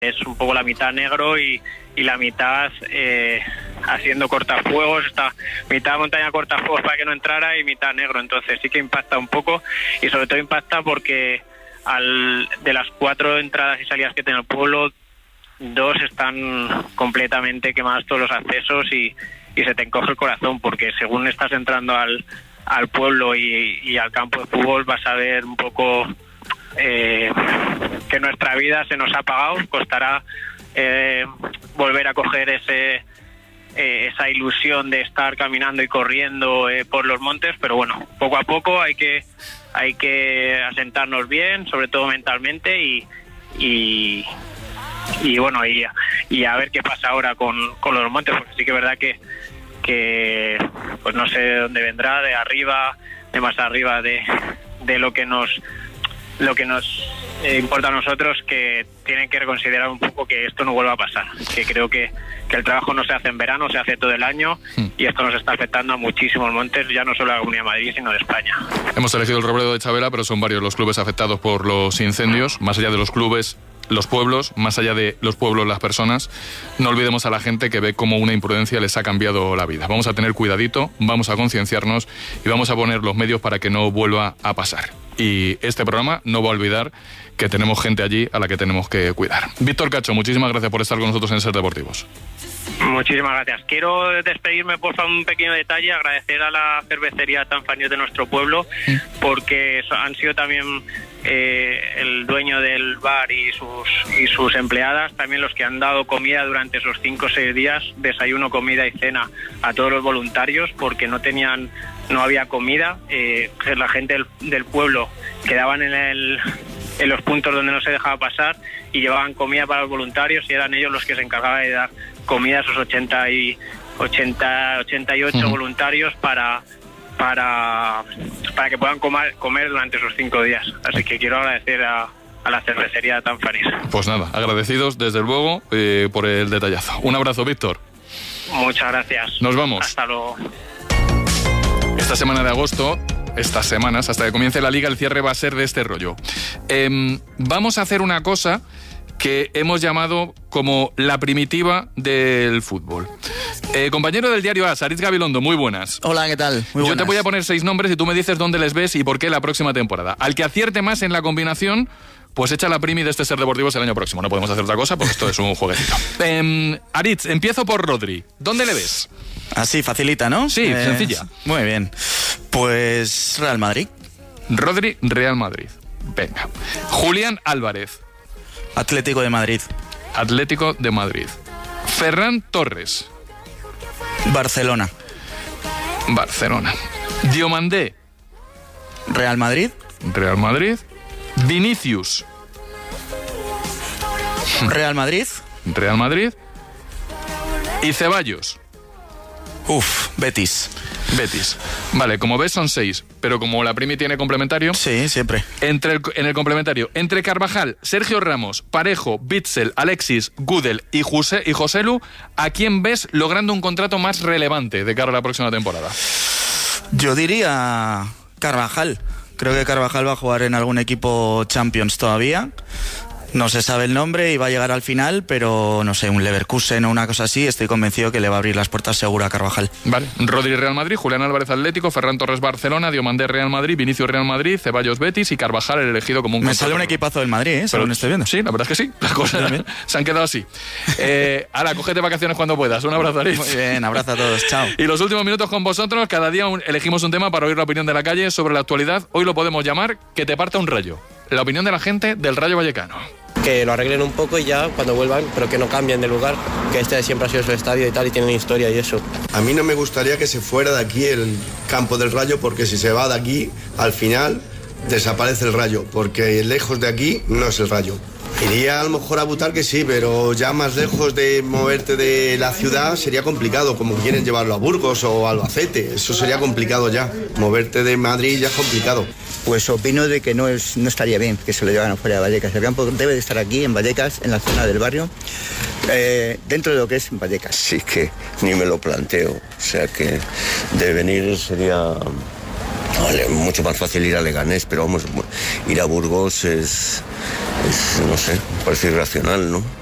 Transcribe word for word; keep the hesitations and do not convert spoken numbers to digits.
Es un poco la mitad negro y, y la mitad eh, haciendo cortafuegos, esta mitad montaña cortafuegos para que no entrara y mitad negro, entonces sí que impacta un poco y sobre todo impacta porque al, de las cuatro entradas y salidas que tiene el pueblo, dos están completamente quemados todos los accesos y, y se te encoge el corazón porque según estás entrando al, al pueblo y, y al campo de fútbol vas a ver un poco... Eh, que nuestra vida se nos ha apagado, costará eh, volver a coger ese eh, esa ilusión de estar caminando y corriendo eh, por los montes, pero bueno, poco a poco hay que hay que asentarnos bien, sobre todo mentalmente y y, y bueno y, y a ver qué pasa ahora con, con los montes, porque sí que es verdad que que pues no sé de dónde vendrá, de arriba, de más arriba de, de lo que nos lo que nos eh, importa a nosotros, que tienen que reconsiderar un poco que esto no vuelva a pasar, que creo que, que el trabajo no se hace en verano, se hace todo el año y esto nos está afectando a muchísimos montes, ya no solo a la Comunidad de Madrid, sino de España. Hemos elegido el Robledo de Chavela, pero son varios los clubes afectados por los incendios, más allá de los clubes, los pueblos, más allá de los pueblos, las personas. No olvidemos a la gente que ve cómo una imprudencia les ha cambiado la vida. Vamos a tener cuidadito, vamos a concienciarnos y vamos a poner los medios para que no vuelva a pasar. Y este programa no va a olvidar que tenemos gente allí a la que tenemos que cuidar. Víctor Cacho, muchísimas gracias por estar con nosotros en Ser Deportivos. Muchísimas gracias. Quiero despedirme, por favor, un pequeño detalle, agradecer a la cervecería Tanfanios de nuestro pueblo, porque han sido también eh, el dueño del bar y sus y sus empleadas, también los que han dado comida durante esos cinco o seis días, desayuno, comida y cena a todos los voluntarios, porque no tenían, no había comida, eh, la gente del, del pueblo quedaban en el en los puntos donde no se dejaba pasar y llevaban comida para los voluntarios y eran ellos los que se encargaban de dar comida a esos ochenta y ocho uh-huh. voluntarios para para para que puedan comer, comer durante esos cinco días. Así que quiero agradecer a, a la cervecería de Tanfanis. Pues nada, agradecidos desde luego eh, por el detallazo. Un abrazo, Víctor. Muchas gracias. Nos vamos. Hasta luego. Esta semana de agosto, estas semanas, hasta que comience la Liga, el cierre va a ser de este rollo. Eh, vamos a hacer una cosa que hemos llamado como la primitiva del fútbol. Eh, compañero del diario AS, Aritz Gabilondo, muy buenas. Hola, ¿qué tal? Muy Yo buenas. te voy a poner seis nombres y tú me dices dónde les ves y por qué la próxima temporada. Al que acierte más en la combinación, pues echa la primi de este Ser Deportivos el año próximo. No podemos hacer otra cosa porque esto es un jueguecito. Eh, Aritz, empiezo por Rodri. ¿Dónde le ves? Así, facilita, ¿no? Sí, eh, sencilla. Muy bien. Pues Real Madrid. Rodri, Real Madrid. Venga. Julián Álvarez. Atlético de Madrid. Atlético de Madrid. Ferran Torres. Barcelona. Barcelona. Diomandé. Real Madrid. Real Madrid. Vinicius. Real Madrid. Real Madrid. Y Ceballos. Uf, Betis. Betis. Vale, como ves son seis, pero como la primi tiene complementario... Sí, siempre. Entre el, en el complementario, entre Carvajal, Sergio Ramos, Parejo, Bitzel, Alexis, Gudel y, José, y Joselu, ¿a quién ves logrando un contrato más relevante de cara a la próxima temporada? Yo diría Carvajal. Creo que Carvajal va a jugar en algún equipo Champions todavía. No se sabe el nombre y va a llegar al final, pero no sé, un Leverkusen o una cosa así, estoy convencido que le va a abrir las puertas seguro a Carvajal. Vale, Rodri Real Madrid, Julián Álvarez Atlético, Ferran Torres Barcelona, Diomandé Real Madrid, Vinicius Real Madrid, Ceballos Betis y Carvajal el elegido como un... Me sale un equipazo del Madrid, ¿eh? Según estoy viendo. Sí, la verdad es que sí, las cosas se han quedado así. Eh, ahora, cógete vacaciones cuando puedas, un abrazo, Aritz. Muy bien, abrazo a todos, chao. Y los últimos minutos con vosotros, cada día un, elegimos un tema para oír la opinión de la calle sobre la actualidad. Hoy lo podemos llamar que te parta un rayo. La opinión de la gente del Rayo Vallecano. Que lo arreglen un poco y ya cuando vuelvan, pero que no cambien de lugar, que este siempre ha sido su estadio y tal, y tienen historia y eso. A mí no me gustaría que se fuera de aquí el campo del Rayo, porque si se va de aquí, al final desaparece el Rayo, porque lejos de aquí no es el Rayo. Iría a lo mejor a Butarque, sí, pero ya más lejos de moverte de la ciudad sería complicado, como quieren llevarlo a Burgos o a Albacete, eso sería complicado ya. Moverte de Madrid ya es complicado. Pues opino de que no es no estaría bien que se lo llevaran fuera de Vallecas. El campo debe de estar aquí, en Vallecas, en la zona del barrio, eh, dentro de lo que es Vallecas. Sí, que ni me lo planteo. O sea que de venir sería... Vale, mucho más fácil ir a Leganés, pero vamos, ir a Burgos es, es no sé, parece irracional, ¿no?